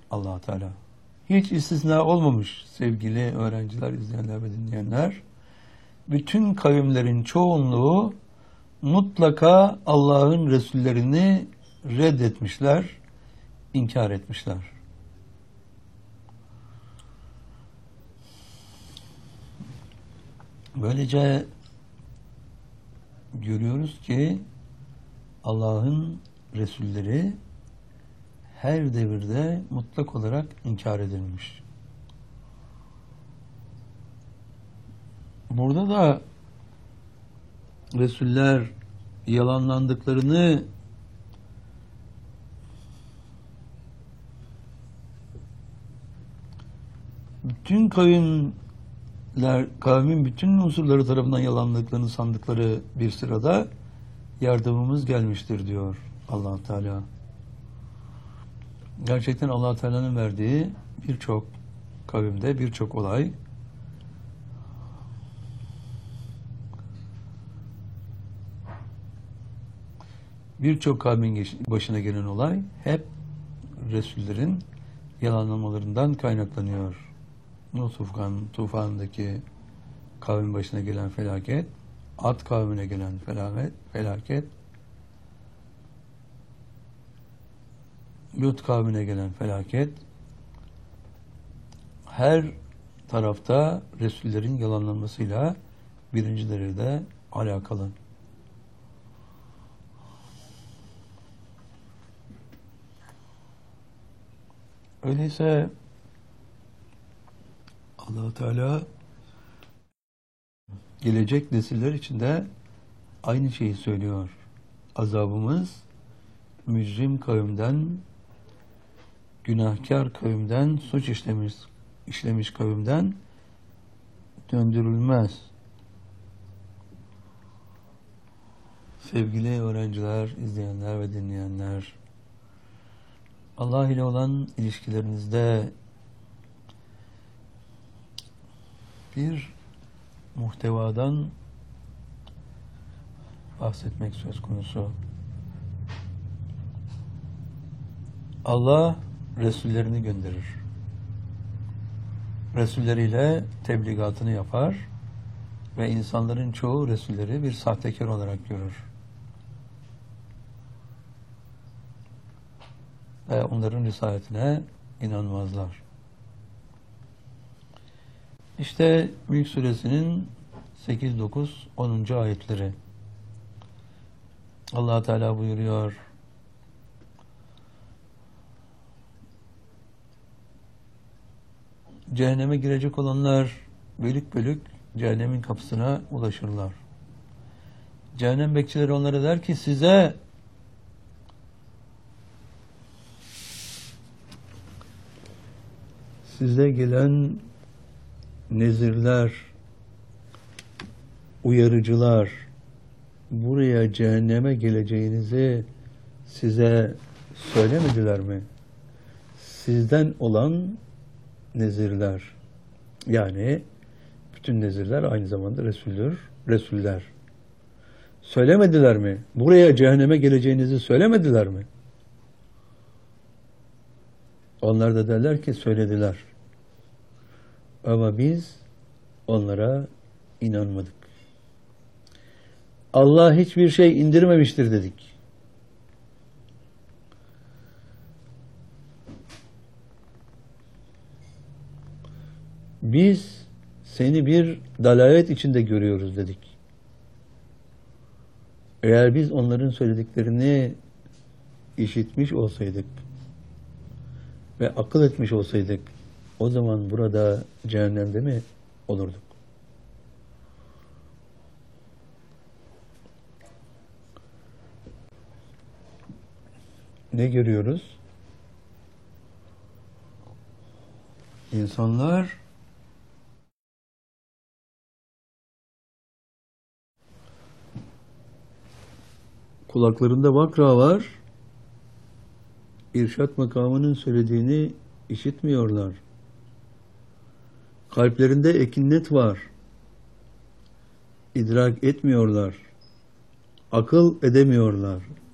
Allah Teala. Hiç istisna olmamış sevgili öğrenciler, izleyenler ve dinleyenler. Bütün kavimlerin çoğunluğu mutlaka Allah'ın Resullerini reddetmişler, inkar etmişler. Böylece görüyoruz ki Allah'ın Resulleri her devirde mutlak olarak inkar edilmiş. Burada da Resuller yalanlandıklarını bütün kavmin bütün unsurları tarafından yalanladıklarını sandıkları bir sırada yardımımız gelmiştir diyor Allah Teala. Gerçekten Allah Teala'nın verdiği birçok kavimde birçok olay birçok kavmin başına gelen olay hep Resullerin yalanlamalarından kaynaklanıyor. Nuh tufanındaki kavmin başına gelen felaket, Ad kavmine gelen felaket, Lut kavmine gelen felaket, her tarafta Resullerin yalanlanmasıyla birinci derecede alakalı. Öyleyse Allah Teala gelecek nesiller için de aynı şeyi söylüyor. Azabımız mücrim kavimden, günahkar kavimden, suç işlemiş kavimden döndürülmez. Sevgili öğrenciler, izleyenler ve dinleyenler, Allah ile olan ilişkilerinizde bir muhtevadan bahsetmek söz konusu. Allah Resullerini gönderir. Resulleriyle tebligatını yapar ve insanların çoğu Resulleri bir sahtekar olarak görür. Ve onların risaletine inanmazlar. İşte Mülk Suresinin 8, 9, 10. ayetleri. Allah Teala buyuruyor: Cehenneme girecek olanlar bölük bölük cehennemin kapısına ulaşırlar. Cehennem bekçileri onlara der ki, size gelen nezirler, uyarıcılar buraya cehenneme geleceğinizi size söylemediler mi? Sizden olan nezirler, yani bütün nezirler aynı zamanda Resuller. Söylemediler mi? Buraya cehenneme geleceğinizi söylemediler mi? Onlar da derler ki söylediler. Ama biz onlara inanmadık. Allah hiçbir şey indirmemiştir dedik. Biz seni bir dalalet içinde görüyoruz dedik. Eğer biz onların söylediklerini işitmiş olsaydık ve akıl etmiş olsaydık, o zaman burada cehennemde mi olurduk? Ne görüyoruz? İnsanlar kulaklarında vakra var, irşat makamının söylediğini işitmiyorlar. Kalplerinde ekinnet var, idrak etmiyorlar, akıl edemiyorlar.